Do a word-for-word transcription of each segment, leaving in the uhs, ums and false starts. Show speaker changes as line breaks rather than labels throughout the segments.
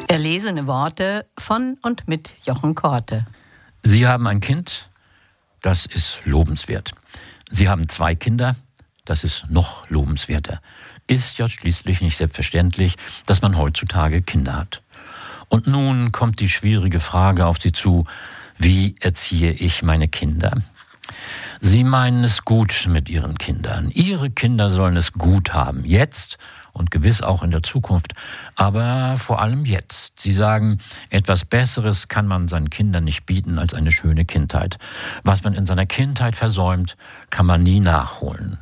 Erlesene Worte von und mit Jochen Korte.
Sie haben ein Kind, das ist lobenswert. Sie haben zwei Kinder, das ist noch lobenswerter. Ist ja schließlich nicht selbstverständlich, dass man heutzutage Kinder hat. Und nun kommt die schwierige Frage auf Sie zu: Wie erziehe ich meine Kinder? Sie meinen es gut mit Ihren Kindern. Ihre Kinder sollen es gut haben, jetzt und gewiss auch in der Zukunft, aber vor allem jetzt. Sie sagen, etwas Besseres kann man seinen Kindern nicht bieten als eine schöne Kindheit. Was man in seiner Kindheit versäumt, kann man nie nachholen.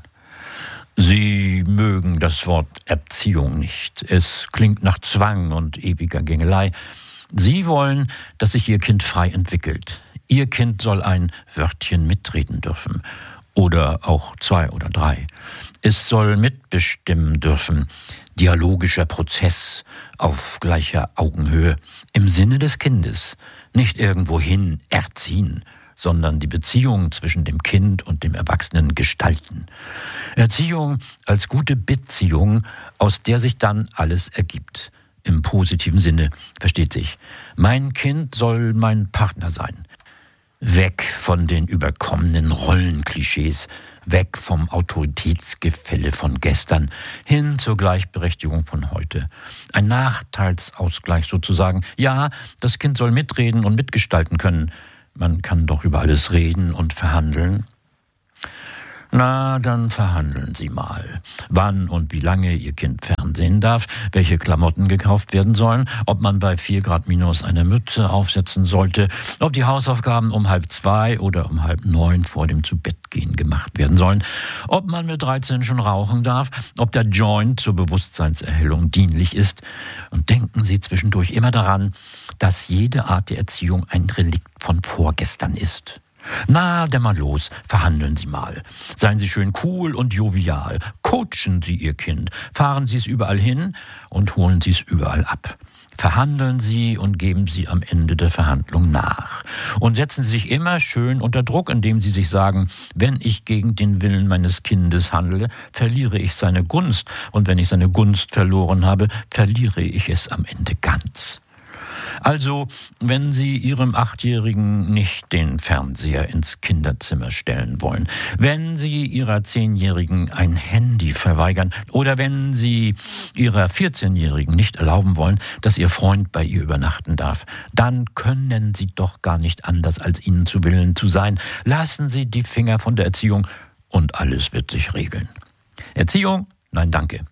Sie mögen das Wort Erziehung nicht. Es klingt nach Zwang und ewiger Gängelei. Sie wollen, dass sich Ihr Kind frei entwickelt. Ihr Kind soll ein Wörtchen mitreden dürfen. Oder auch zwei oder drei. Es soll mitbestimmen dürfen. Dialogischer Prozess auf gleicher Augenhöhe. Im Sinne des Kindes. Nicht irgendwohin erziehen, sondern die Beziehung zwischen dem Kind und dem Erwachsenen gestalten. Erziehung als gute Beziehung, aus der sich dann alles ergibt. Im positiven Sinne, versteht sich. Mein Kind soll mein Partner sein. Weg von den überkommenen Rollenklischees, weg vom Autoritätsgefälle von gestern, hin zur Gleichberechtigung von heute. Ein Nachteilsausgleich sozusagen. Ja, das Kind soll mitreden und mitgestalten können. Man kann doch über alles reden und verhandeln. Na, dann verhandeln Sie mal. Wann und wie lange Ihr Kind fernsehen darf, welche Klamotten gekauft werden sollen, ob man bei vier Grad minus eine Mütze aufsetzen sollte, ob die Hausaufgaben um halb zwei oder um halb neun vor dem Zubettgehen gemacht werden sollen, ob man mit dreizehn schon rauchen darf, ob der Joint zur Bewusstseinserhellung dienlich ist. Und denken Sie zwischendurch immer daran, dass jede Art der Erziehung ein Relikt von vorgestern ist. Na, denn mal los, verhandeln Sie mal. Seien Sie schön cool und jovial. Coachen Sie Ihr Kind. Fahren Sie es überall hin und holen Sie es überall ab. Verhandeln Sie und geben Sie am Ende der Verhandlung nach. Und setzen Sie sich immer schön unter Druck, indem Sie sich sagen, wenn ich gegen den Willen meines Kindes handle, verliere ich seine Gunst. Und wenn ich seine Gunst verloren habe, verliere ich es am Ende ganz. Also, wenn Sie Ihrem Achtjährigen nicht den Fernseher ins Kinderzimmer stellen wollen, wenn Sie Ihrer Zehnjährigen ein Handy verweigern oder wenn Sie Ihrer vierzehnjährigen nicht erlauben wollen, dass Ihr Freund bei ihr übernachten darf, dann können Sie doch gar nicht anders, als Ihnen zu Willen zu sein. Lassen Sie die Finger von der Erziehung und alles wird sich regeln. Erziehung? Nein, danke.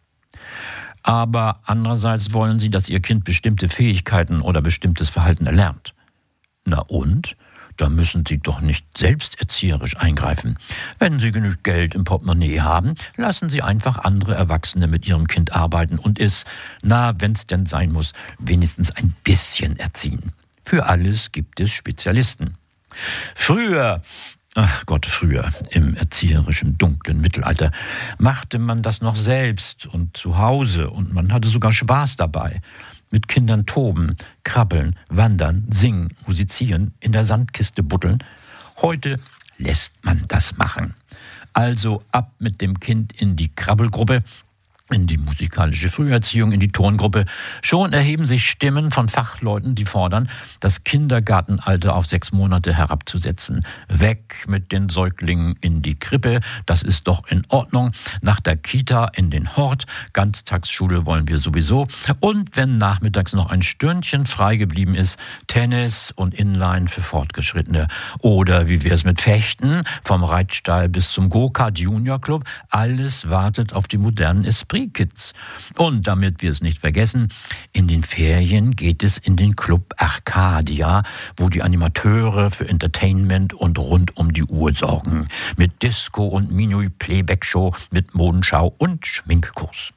Aber andererseits wollen Sie, dass Ihr Kind bestimmte Fähigkeiten oder bestimmtes Verhalten erlernt. Na und? Da müssen Sie doch nicht selbst erzieherisch eingreifen. Wenn Sie genug Geld im Portemonnaie haben, lassen Sie einfach andere Erwachsene mit Ihrem Kind arbeiten und es, na, wenn's denn sein muss, wenigstens ein bisschen erziehen. Für alles gibt es Spezialisten. Früher... Ach Gott, früher, im erzieherischen, dunklen Mittelalter, machte man das noch selbst und zu Hause und man hatte sogar Spaß dabei. Mit Kindern toben, krabbeln, wandern, singen, musizieren, in der Sandkiste buddeln. Heute lässt man das machen. Also ab mit dem Kind in die Krabbelgruppe, in die musikalische Früherziehung, in die Turngruppe. Schon erheben sich Stimmen von Fachleuten, die fordern, das Kindergartenalter auf sechs Monate herabzusetzen. Weg mit den Säuglingen in die Krippe, das ist doch in Ordnung. Nach der Kita in den Hort, Ganztagsschule wollen wir sowieso. Und wenn nachmittags noch ein Stündchen frei geblieben ist, Tennis und Inline für Fortgeschrittene. Oder wie wär's mit Fechten, vom Reitstall bis zum Go-Kart Junior Club. Alles wartet auf die modernen Esprit Kids. Und damit wir es nicht vergessen, in den Ferien geht es in den Club Arcadia, wo die Animateure für Entertainment und rund um die Uhr sorgen. Mit Disco und Mini-Playback-Show, mit Modenschau und Schminkkurs.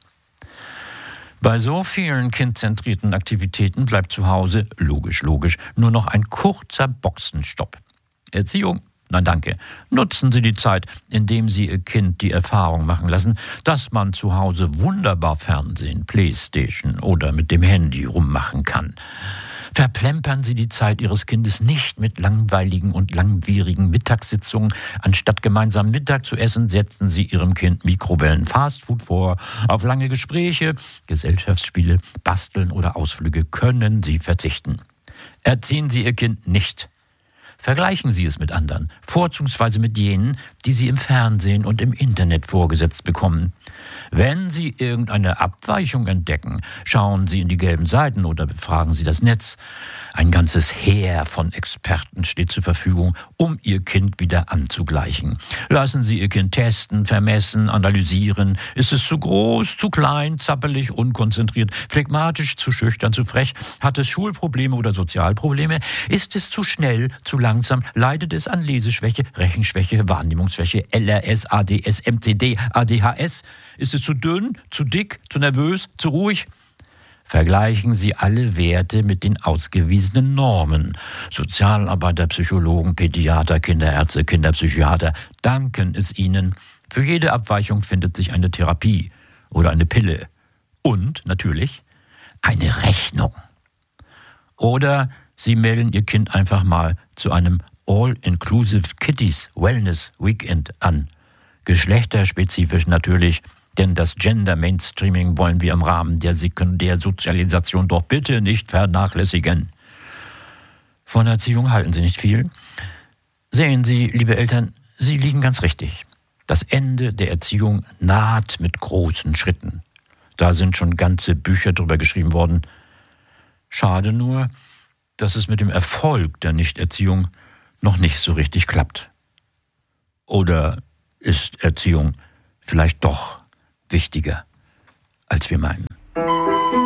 Bei so vielen kindzentrierten Aktivitäten bleibt zu Hause, logisch, logisch, nur noch ein kurzer Boxenstopp. Erziehung? Nein, danke. Nutzen Sie die Zeit, indem Sie Ihr Kind die Erfahrung machen lassen, dass man zu Hause wunderbar Fernsehen, Playstation oder mit dem Handy rummachen kann. Verplempern Sie die Zeit Ihres Kindes nicht mit langweiligen und langwierigen Mittagssitzungen. Anstatt gemeinsam Mittag zu essen, setzen Sie Ihrem Kind Mikrowellen Fastfood vor. Auf lange Gespräche, Gesellschaftsspiele, Basteln oder Ausflüge können Sie verzichten. Erziehen Sie Ihr Kind nicht. Vergleichen Sie es mit anderen, vorzugsweise mit jenen, die Sie im Fernsehen und im Internet vorgesetzt bekommen. Wenn Sie irgendeine Abweichung entdecken, schauen Sie in die gelben Seiten oder befragen Sie das Netz. Ein ganzes Heer von Experten steht zur Verfügung, um Ihr Kind wieder anzugleichen. Lassen Sie Ihr Kind testen, vermessen, analysieren. Ist es zu groß, zu klein, zappelig, unkonzentriert, phlegmatisch, zu schüchtern, zu frech? Hat es Schulprobleme oder Sozialprobleme? Ist es zu schnell, zu langsam? Leidet es an Leseschwäche, Rechenschwäche, Wahrnehmungsschwäche, L R S, A D S, M C D, A D H S? Ist es zu dünn, zu dick, zu nervös, zu ruhig? Vergleichen Sie alle Werte mit den ausgewiesenen Normen. Sozialarbeiter, Psychologen, Pädiater, Kinderärzte, Kinderpsychiater danken es Ihnen. Für jede Abweichung findet sich eine Therapie oder eine Pille. Und, natürlich, eine Rechnung. Oder Sie melden Ihr Kind einfach mal zu einem All-Inclusive Kiddies Wellness Weekend an. Geschlechterspezifisch natürlich, denn das Gender-Mainstreaming wollen wir im Rahmen der Sekundärsozialisation doch bitte nicht vernachlässigen. Von Erziehung halten Sie nicht viel. Sehen Sie, liebe Eltern, Sie liegen ganz richtig. Das Ende der Erziehung naht mit großen Schritten. Da sind schon ganze Bücher drüber geschrieben worden. Schade nur, dass es mit dem Erfolg der Nichterziehung noch nicht so richtig klappt. Oder ist Erziehung vielleicht doch wichtiger, als wir meinen?